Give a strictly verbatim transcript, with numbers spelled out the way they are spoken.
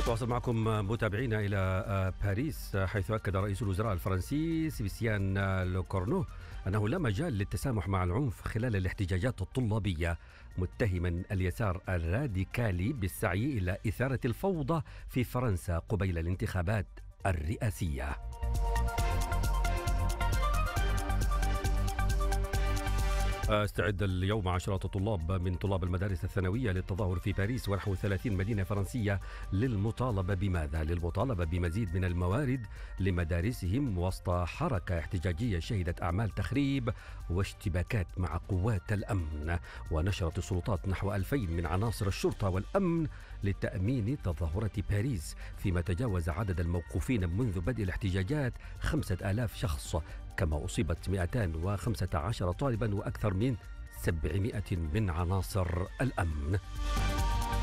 نتواصل معكم متابعينا إلى باريس، حيث أكد رئيس الوزراء الفرنسي سيباستيان لوكورنو أنه لا مجال للتسامح مع العنف خلال الاحتجاجات الطلابية، متهما اليسار الراديكالي بالسعي إلى إثارة الفوضى في فرنسا قبيل الانتخابات الرئاسية. استعد اليوم عشرات الطلاب من طلاب المدارس الثانوية للتظاهر في باريس ونحو ثلاثين مدينة فرنسية للمطالبة بماذا؟ للمطالبة بمزيد من الموارد لمدارسهم وسط حركة احتجاجية شهدت أعمال تخريب واشتباكات مع قوات الأمن. ونشرت السلطات نحو ألفين من عناصر الشرطة والأمن لتأمين تظاهرة باريس، فيما تجاوز عدد الموقوفين منذ بدء الاحتجاجات خمسة آلاف شخص، كما أصيبت مئتين وخمسة عشر طالبا وأكثر من سبعمائة من عناصر الأمن.